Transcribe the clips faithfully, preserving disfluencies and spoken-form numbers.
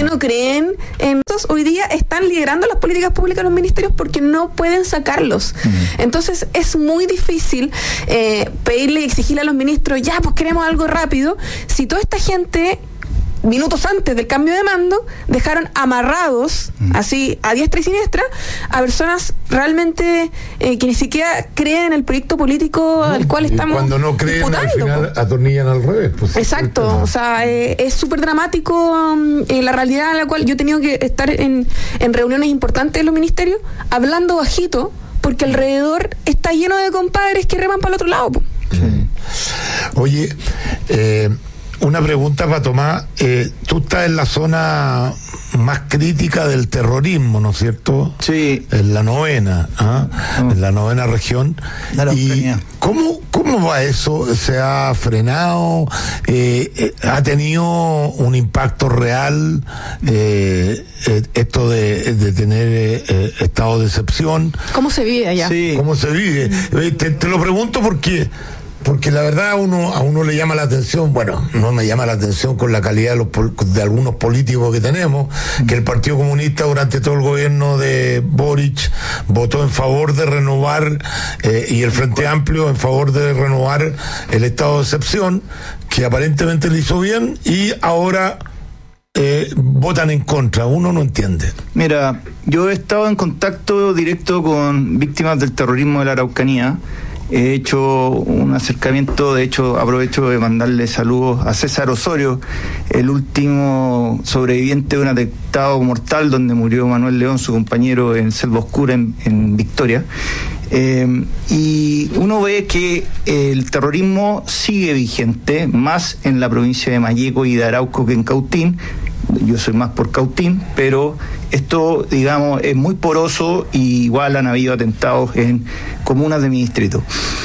no creen en estos, hoy día están liderando las políticas públicas de los ministerios porque no pueden sacarlos. Mm. Entonces es muy difícil eh, pedirle y exigirle a los ministros, ya, pues queremos algo rápido, si toda esta gente, minutos antes del cambio de mando, dejaron amarrados, mm. así, a diestra y siniestra, a personas realmente eh, que ni siquiera creen en el proyecto político no, al cual estamos cuando no creen, disputando, al final po. atornillan al revés. Pues, exacto, sí, o sea, eh, es súper dramático eh, la realidad en la cual yo he tenido que estar en, en reuniones importantes de los ministerios, hablando bajito, porque alrededor está lleno de compadres que reman para el otro lado. Po. Sí. Oye, eh, una pregunta para Tomás. Eh, tú estás en la zona más crítica del terrorismo, ¿no es cierto? Sí. En la novena, ¿ah? Oh. En la novena región. La ¿Y cómo, cómo va eso? ¿Se ha frenado? Eh, eh, ¿Ha tenido un impacto real eh, eh, esto de, de tener eh, estado de excepción? ¿Cómo se vive allá? Sí. ¿Cómo se vive? Eh, te, te lo pregunto porque... Porque la verdad a uno, a uno le llama la atención, bueno, no me llama la atención con la calidad de, los, de algunos políticos que tenemos, que el Partido Comunista durante todo el gobierno de Boric votó en favor de renovar, eh, y el Frente Amplio en favor de renovar el estado de excepción, que aparentemente le hizo bien, y ahora eh, votan en contra. Uno no entiende. Mira, yo he estado en contacto directo con víctimas del terrorismo de la Araucanía. He hecho un acercamiento, de hecho aprovecho de mandarle saludos a César Osorio, el último sobreviviente de un atentado mortal donde murió Manuel León, su compañero, en Selva Oscura, en, en Victoria. Eh, y uno ve que el terrorismo sigue vigente, más en la provincia de Malleco y de Arauco que en Cautín. Yo soy más por Cautín, pero esto, digamos, es muy poroso y igual han habido atentados en comunas de mi distrito.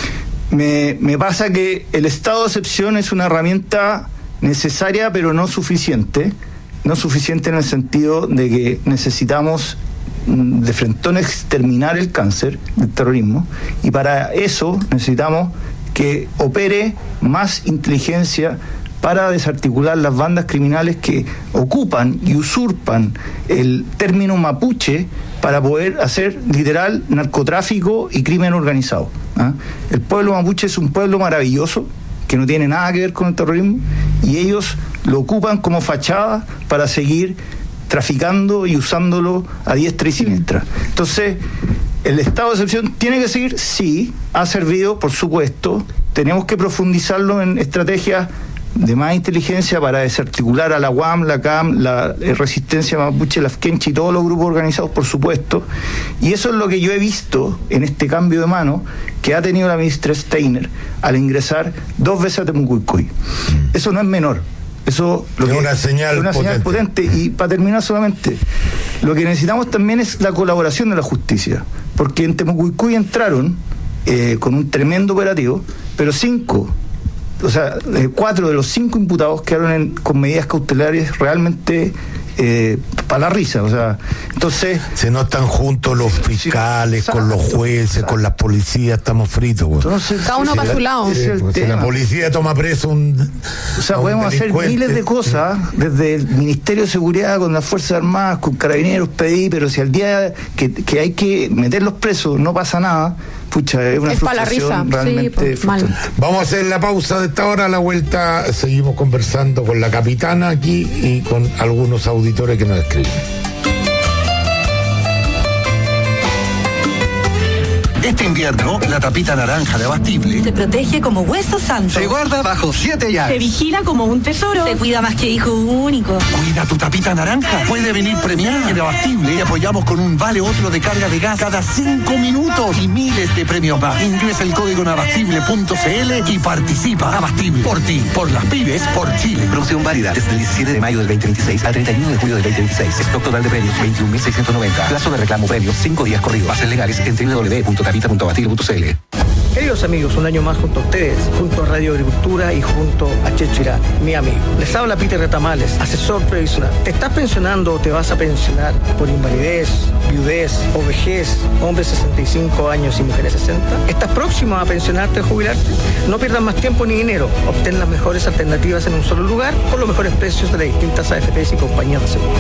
Me, me pasa que el estado de excepción es una herramienta necesaria, pero no suficiente. No suficiente en el sentido de que necesitamos de frentón exterminar el cáncer del terrorismo, y para eso necesitamos que opere más inteligencia para desarticular las bandas criminales que ocupan y usurpan el término mapuche para poder hacer literal narcotráfico y crimen organizado. ¿Ah? El pueblo mapuche es un pueblo maravilloso que no tiene nada que ver con el terrorismo, y ellos lo ocupan como fachada para seguir traficando y usándolo a diestra y siniestra. Entonces, ¿el estado de excepción tiene que seguir? Sí, ha servido, por supuesto. Tenemos que profundizarlo en estrategias de más inteligencia para desarticular a la U A M, la C A M, la Resistencia Mapuche, la Afkenchi y todos los grupos organizados, por supuesto. Y eso es lo que yo he visto en este cambio de mano que ha tenido la ministra Steiner al ingresar dos veces a Temucuicui. Eso no es menor. Eso lo es que, una señal, es una señal potente. Y para terminar solamente, lo que necesitamos también es la colaboración de la justicia, porque en Temucuicui entraron eh, con un tremendo operativo, pero cinco o sea, eh, cuatro de los cinco imputados quedaron en, con medidas cautelares realmente eh, para la risa, o sea, entonces... Si no están juntos los fiscales, sí, con los jueces, exacto, con las policías, estamos fritos, güey. Entonces, cada uno para su lado. Sí, pues, si la policía toma preso un... O sea, podemos hacer miles de cosas, desde el Ministerio de Seguridad, con las Fuerzas Armadas, con Carabineros, P D I, pero si al día que, que hay que meterlos presos no pasa nada, pucha, es una es frustración realmente sí, mal. Vamos a hacer la pausa de esta hora. A la vuelta seguimos conversando con la capitana aquí y con algunos auditores que nos escriben. Este invierno, la tapita naranja de Abastible te protege como hueso santo. Se guarda bajo siete llaves. Te vigila como un tesoro. Te cuida más que hijo único. Cuida tu tapita naranja. Puede venir premiada. En Abastible y apoyamos con un vale otro de carga de gas cada cinco minutos y miles de premios más. Ingresa el código en abastible punto c l y participa. Abastible. Por ti, por las pibes, por Chile. Promoción válida desde el diecisiete de mayo del veinte veintiséis al treinta y uno de julio del veinte veintiséis. Stock total de premios veintiún mil seiscientos noventa. Plazo de reclamo premios cinco días corridos. Bases legales en w w w punto tapita punto abastible punto c l. Queridos amigos, un año más junto a ustedes, junto a Radio Agricultura y junto a Checho Irán, mi amigo. Les habla Peter Retamales, asesor previsional. ¿Te estás pensionando o te vas a pensionar por invalidez, viudez o vejez, hombres sesenta y cinco años y mujeres sesenta? ¿Estás próximo a pensionarte o jubilarte? No pierdas más tiempo ni dinero. Obtén las mejores alternativas en un solo lugar con los mejores precios de las distintas A F Pes y compañías de seguro.